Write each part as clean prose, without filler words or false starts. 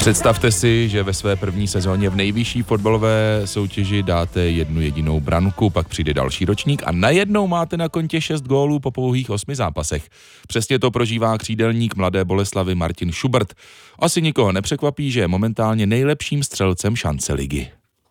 Představte si, že ve své první sezóně v nejvyšší fotbalové soutěži dáte jednu jedinou branku, pak přijde další ročník a najednou máte na kontě 6 gólů po pouhých 8 zápasech. Přesně to prožívá křídelník Mladé Boleslavi Martin Schubert. Asi nikoho nepřekvapí, že je momentálně nejlepším střelcem šance ligy.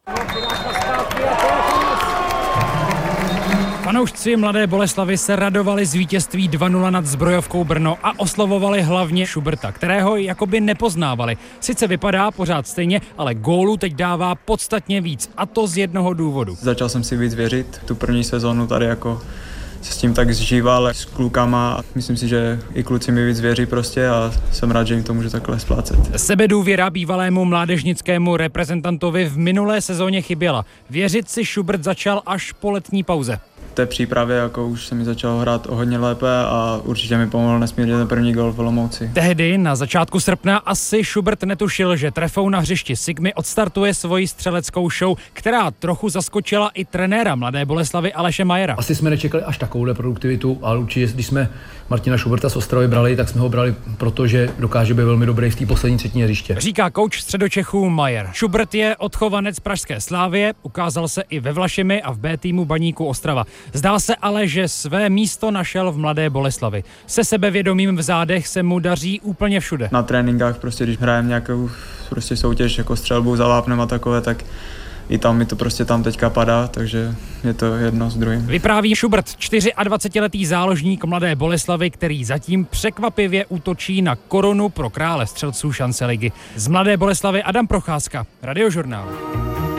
Fanoušci Mladé Boleslavy se radovali z vítězství 2-0 nad Zbrojovkou Brno a oslavovali hlavně Schuberta, kterého jakoby nepoznávali. Sice vypadá pořád stejně, ale gólů teď dává podstatně víc, a to z jednoho důvodu. Začal jsem si víc věřit, tu první sezónu tady jako se s tím tak zžíval s klukama a myslím si, že i kluci mi víc věří prostě a jsem rád, že jim to můžu takhle splácet. Sebedůvěra bývalému mládežnickému reprezentantovi v minulé sezóně chyběla. Věřit si Schubert začal až po letní pauze. V té přípravě jako už se mi začalo hrát o hodně lépe a určitě mi pomohl nesmírně ten první gól v Olomouci. Tehdy na začátku srpna asi Schubert netušil, že trefou na hřišti Sigmy odstartuje svoji střeleckou show, která trochu zaskočila i trenéra Mladé Boleslavy Aleše Majera. Asi jsme nečekali až takovou produktivitu, ale určitě, když jsme Martina Schuberta z Ostravy brali, tak jsme ho brali, protože dokáže být velmi dobrý v té poslední třetině hřiště. Říká kouč Středočechů Majer. Schubert je odchovanec pražské Slávie, ukázal se i ve Vlašimi a v B týmu Baníku Ostrava. Zdá se ale, že své místo našel v Mladé Boleslavi. Se sebevědomím v zádech se mu daří úplně všude. Na tréninkách prostě, když hrajeme nějakou prostě soutěž jako střelbu za vápnem a takové, tak i tam mi to prostě tam teďka padá, takže je to jedno s druhým. Vypráví Schubert, 24letý záložník Mladé Boleslavy, který zatím překvapivě útočí na korunu pro krále střelců šance ligy. Z Mladé Boleslavy Adam Procházka, Radiožurnál.